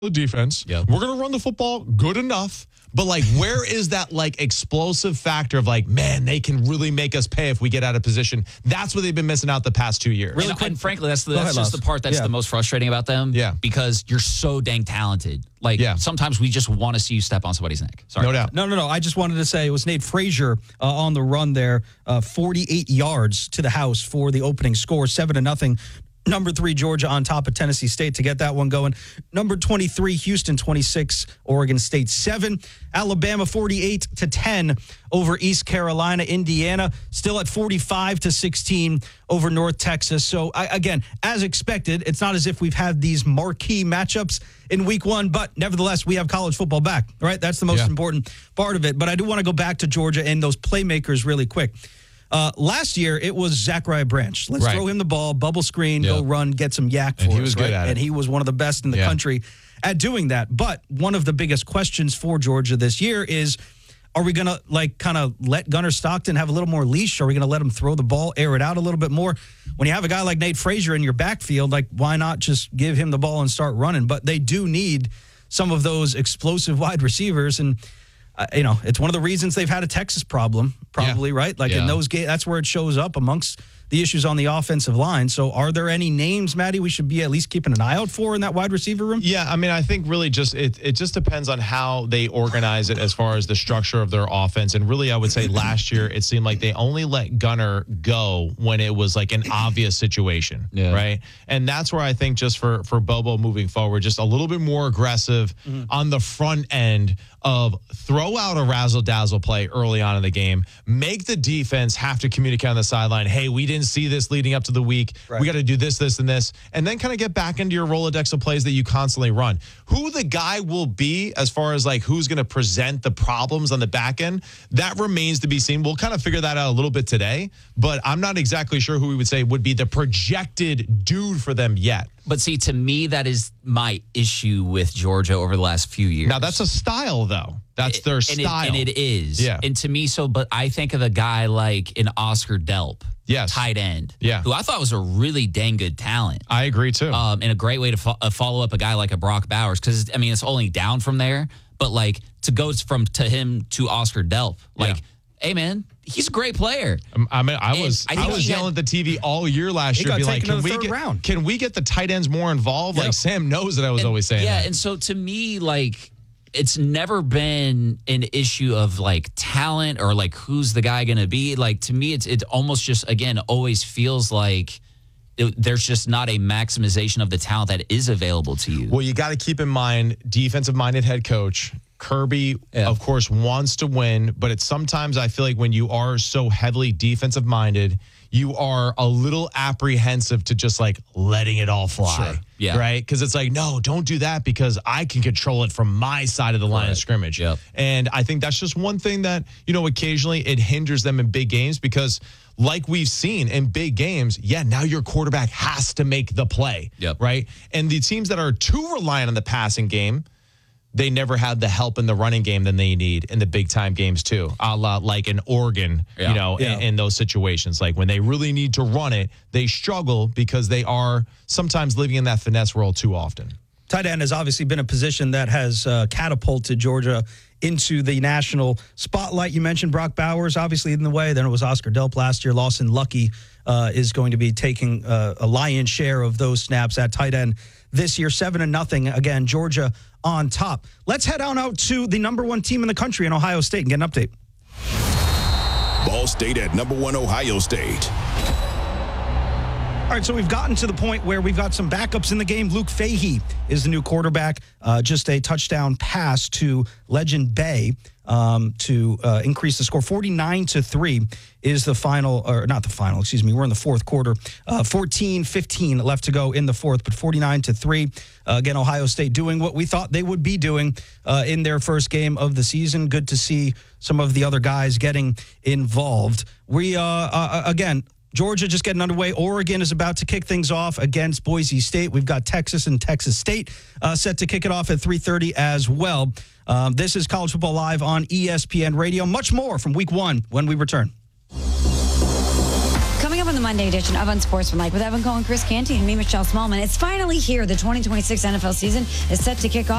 defense. Yeah. We're going to run the football good enough. But, like, where is that, like, explosive factor of, like, man, they can really make us pay if we get out of position? That's what they've been missing out the past 2 years. Really, and frankly, that's just the part that's the most frustrating about them. Yeah. Because you're so dang talented. Like, sometimes we just want to see you step on somebody's neck. Sorry. No doubt. No. I just wanted to say it was Nate Frazier on the run there. 48 yards to the house for the opening score, 7-0. Number 3, Georgia on top of Tennessee State to get that one going. Number 23, Houston 26, Oregon State 7. Alabama 48-10 over East Carolina. Indiana still at 45-16 over North Texas. So, again, as expected, it's not as if we've had these marquee matchups in week 1, but nevertheless, we have college football back, right? That's the most important part of it. But I do want to go back to Georgia and those playmakers really quick. Last year, it was Zachariah Branch. Let's throw him the ball, bubble screen, go run, get some yak for us. And he was good at it. And he was one of the best in the country at doing that. But one of the biggest questions for Georgia this year is, are we going to, like, kind of let Gunnar Stockton have a little more leash? Are we going to let him throw the ball, air it out a little bit more? When you have a guy like Nate Frazier in your backfield, like, why not just give him the ball and start running? But they do need some of those explosive wide receivers. And it's one of the reasons they've had a Texas problem, probably, right? Like in those games, that's where it shows up amongst the issues on the offensive line. So are there any names, Maddie, we should be at least keeping an eye out for in that wide receiver room? Yeah, I mean, I think really just it just depends on how they organize it as far as the structure of their offense. And really, I would say last year, it seemed like they only let Gunnar go when it was like an obvious situation, right? And that's where I think just for Bobo moving forward, just a little bit more aggressive on the front end of throw out a razzle-dazzle play early on in the game, make the defense have to communicate on the sideline, hey, we didn't see this leading up to the week. We got to do this, this, and this. And then kind of get back into your Rolodex of plays that you constantly run. Who the guy will be as far as, like, who's going to present the problems on the back end, that remains to be seen. We'll kind of figure that out a little bit today, but I'm not exactly sure who we would say would be the projected dude for them yet. But see, to me, that is my issue with Georgia over the last few years. Now, that's a style, though. That's their style. And it is. Yeah. And to me, but I think of a guy like an Oscar Delp, tight end, who I thought was a really dang good talent. I agree, too. And a great way to follow up a guy like a Brock Bowers, because, I mean, it's only down from there. But, like, to go from him to Oscar Delp, like, hey, man, he's a great player. I mean, I was yelling at the TV all year last year, be like, can we get the tight ends more involved? Like, Sam knows that I was always saying that. Yeah, and so to me, like, it's never been an issue of, like, talent or, like, who's the guy going to be. Like, to me, it almost just, again, always feels like there's just not a maximization of the talent that is available to you. Well, you got to keep in mind, defensive-minded head coach Kirby, of course, wants to win, but it's sometimes I feel like when you are so heavily defensive-minded, you are a little apprehensive to just, like, letting it all fly. Yeah. Right? Because it's like, no, don't do that because I can control it from my side of the line of scrimmage. Yep. And I think that's just one thing that, occasionally it hinders them in big games because like we've seen in big games, now your quarterback has to make the play. Right? And the teams that are too reliant on the passing game, they never had the help in the running game that they need in the big-time games, too. A la like in Oregon, in those situations. Like, when they really need to run it, they struggle because they are sometimes living in that finesse role too often. Tight end has obviously been a position that has catapulted Georgia into the national spotlight. You mentioned Brock Bowers, obviously, in the way. Then it was Oscar Delp last year. Lawson Lucky is going to be taking a lion's share of those snaps at tight end this year. 7-0. Again, Georgia on top. Let's head on out to the number 1 team in the country in Ohio State and get an update. Ball State at number 1 Ohio State. All right, so we've gotten to the point where we've got some backups in the game. Luke Fahey is the new quarterback. Just a touchdown pass to Legend Bay to increase the score. 49-3 is the final, or not the final, excuse me. We're in the fourth quarter. 14-15 left to go in the fourth, but 49-3. Again, Ohio State doing what we thought they would be doing in their first game of the season. Good to see some of the other guys getting involved. We, again, Georgia just getting underway. Oregon is about to kick things off against Boise State. We've got Texas and Texas State set to kick it off at 3:30 as well. This is College Football Live on ESPN Radio. Much more from Week 1 when we return. Coming up on the Monday edition of Unsportsmanlike with Evan Cohen, Chris Canty, and me, Michelle Smallman. It's finally here. The 2026 NFL season is set to kick off.